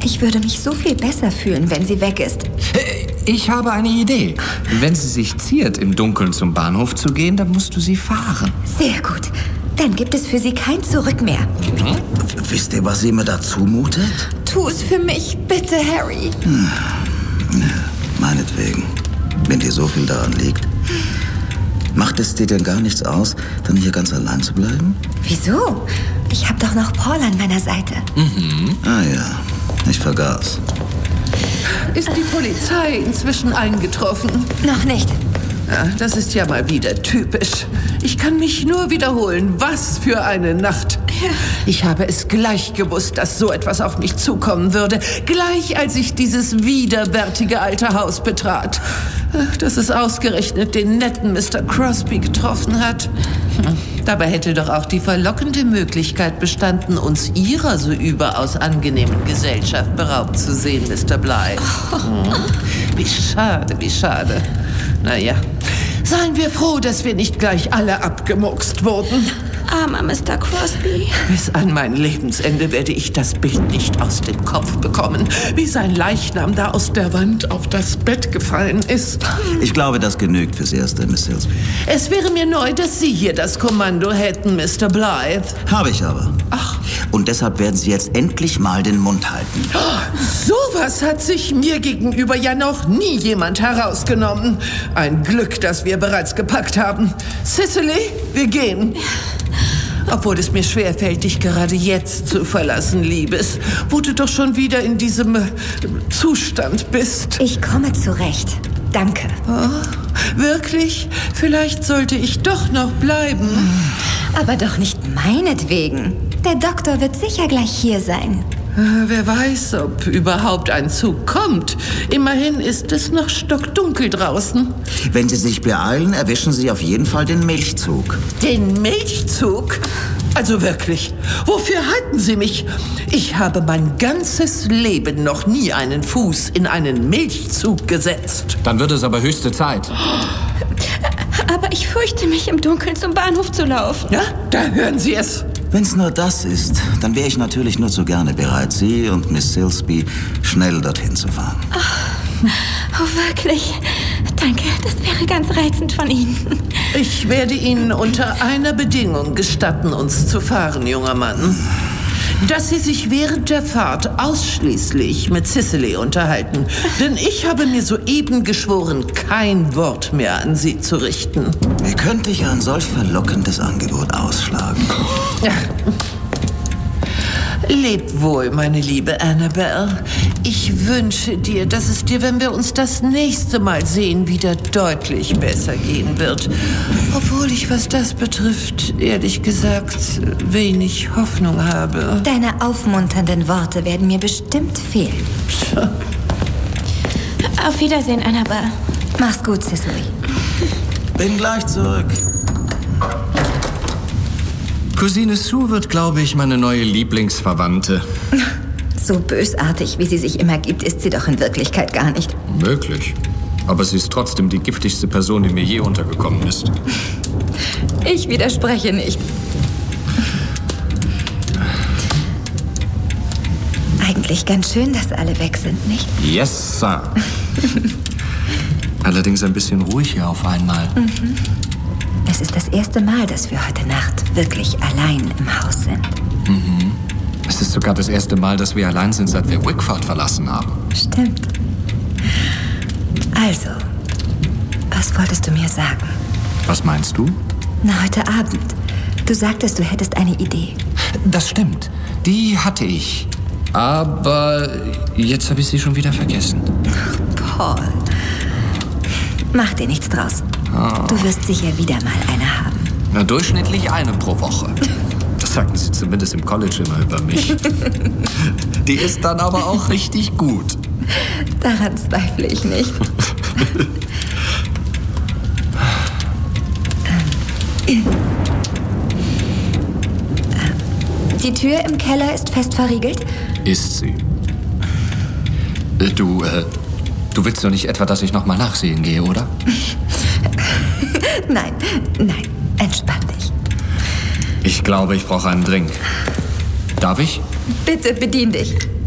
Ich würde mich so viel besser fühlen, wenn sie weg ist. Ich habe eine Idee. Wenn sie sich ziert, im Dunkeln zum Bahnhof zu gehen, dann musst du sie fahren. Sehr gut. Dann gibt es für sie kein Zurück mehr. Wisst ihr, was sie mir da zumutet? Tu es für mich, bitte, Harry. Meinetwegen. Wenn dir so viel daran liegt. Macht es dir denn gar nichts aus, dann hier ganz allein zu bleiben? Wieso? Ich habe doch noch Paul an meiner Seite. Ah ja, ich vergaß. Ist die Polizei inzwischen eingetroffen? Noch nicht. Ja, das ist ja mal wieder typisch. Ich kann mich nur wiederholen. Was für eine Nacht. Ich habe es gleich gewusst, dass so etwas auf mich zukommen würde. Gleich als ich dieses widerwärtige alte Haus betrat. Dass es ausgerechnet den netten Mr. Crosby getroffen hat. Dabei hätte doch auch die verlockende Möglichkeit bestanden, uns Ihrer so überaus angenehmen Gesellschaft beraubt zu sehen, Mr. Blythe. Wie schade, wie schade. Naja, seien wir froh, dass wir nicht gleich alle abgemurkst wurden. Armer Mr. Crosby. Bis an mein Lebensende werde ich das Bild nicht aus dem Kopf bekommen, wie sein Leichnam da aus der Wand auf das Bett gefallen ist. Ich glaube, das genügt fürs Erste, Miss Silsby. Es wäre mir neu, dass Sie hier das Kommando hätten, Mr. Blythe. Habe ich aber. Ach. Und deshalb werden Sie jetzt endlich mal den Mund halten. Sowas hat sich mir gegenüber ja noch nie jemand herausgenommen. Ein Glück, dass wir bereits gepackt haben. Cicely, wir gehen. Obwohl es mir schwerfällt, dich gerade jetzt zu verlassen, Liebes, wo du doch schon wieder in diesem Zustand bist. Ich komme zurecht. Danke. Oh, wirklich? Vielleicht sollte ich doch noch bleiben. Aber doch nicht meinetwegen. Der Doktor wird sicher gleich hier sein. Wer weiß, ob überhaupt ein Zug kommt. Immerhin ist es noch stockdunkel draußen. Wenn Sie sich beeilen, erwischen Sie auf jeden Fall den Milchzug. Den Milchzug? Also wirklich, wofür halten Sie mich? Ich habe mein ganzes Leben noch nie einen Fuß in einen Milchzug gesetzt. Dann wird es aber höchste Zeit. Aber ich fürchte mich, im Dunkeln zum Bahnhof zu laufen. Ja, da hören Sie es. Wenn es nur das ist, dann wäre ich natürlich nur zu gerne bereit, Sie und Miss Silsby schnell dorthin zu fahren. Oh, wirklich? Danke, das wäre ganz reizend von Ihnen. Ich werde Ihnen unter einer Bedingung gestatten, uns zu fahren, junger Mann. Dass Sie sich während der Fahrt ausschließlich mit Cicely unterhalten. Denn ich habe mir soeben geschworen, kein Wort mehr an Sie zu richten. Wie könnte ich ein solch verlockendes Angebot ausschlagen? Ja. Leb wohl, meine liebe Annabelle. Ich wünsche dir, dass es dir, wenn wir uns das nächste Mal sehen, wieder deutlich besser gehen wird. Obwohl ich, was das betrifft, ehrlich gesagt, wenig Hoffnung habe. Deine aufmunternden Worte werden mir bestimmt fehlen. Auf Wiedersehen, Annabelle. Mach's gut, Cicely. Bin gleich zurück. Cousine Sue wird, glaube ich, meine neue Lieblingsverwandte. So bösartig, wie sie sich immer gibt, ist sie doch in Wirklichkeit gar nicht. Möglich. Aber sie ist trotzdem die giftigste Person, die mir je untergekommen ist. Ich widerspreche nicht. Eigentlich ganz schön, dass alle weg sind, nicht? Yes, Sir. Allerdings ein bisschen ruhig hier auf einmal. Es ist das erste Mal, dass wir heute Nacht wirklich allein im Haus sind. Es ist sogar das erste Mal, dass wir allein sind, seit wir Wickford verlassen haben. Stimmt. Also, was wolltest du mir sagen? Was meinst du? Na, heute Abend. Du sagtest, du hättest eine Idee. Das stimmt. Die hatte ich. Aber jetzt habe ich sie schon wieder vergessen. Paul. Mach dir nichts draus. Du wirst sicher wieder mal eine haben. Na, durchschnittlich eine pro Woche. Das sagten sie zumindest im College immer über mich. Die ist dann aber auch richtig gut. Daran zweifle ich nicht. Die Tür im Keller ist fest verriegelt? Ist sie. Du willst doch nicht etwa, dass ich noch mal nachsehen gehe, oder? Nein, entspann dich. Ich glaube, ich brauche einen Drink. Darf ich? Bitte bedien dich.